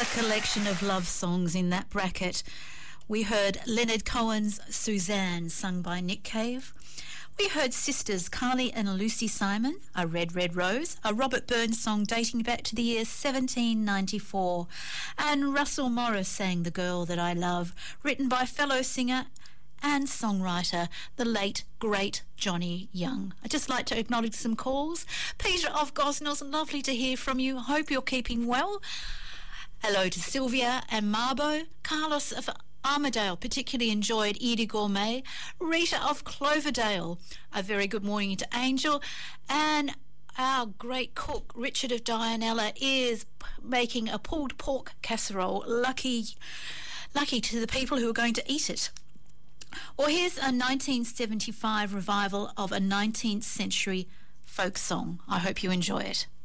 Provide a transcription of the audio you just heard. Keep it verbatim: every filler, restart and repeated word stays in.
A collection of love songs in that bracket. We heard Leonard Cohen's Suzanne, sung by Nick Cave. We heard sisters Carly and Lucy Simon, A Red, Red Rose, a Robert Burns song dating back to the year seventeen ninety-four. And Russell Morris sang The Girl That I Love, written by fellow singer and songwriter, the late, great Johnny Young. I'd just like to acknowledge some calls. Peter of Gosnells, lovely to hear from you. Hope you're keeping well. Hello to Sylvia and Marbo. Carlos of Armadale particularly enjoyed Edie Gourmet. Rita of Cloverdale, a very good morning to Angel. And our great cook, Richard of Dianella, is making a pulled pork casserole. Lucky, lucky to the people who are going to eat it. Or here's a nineteen seventy-five revival of a nineteenth century folk song. I hope you enjoy it.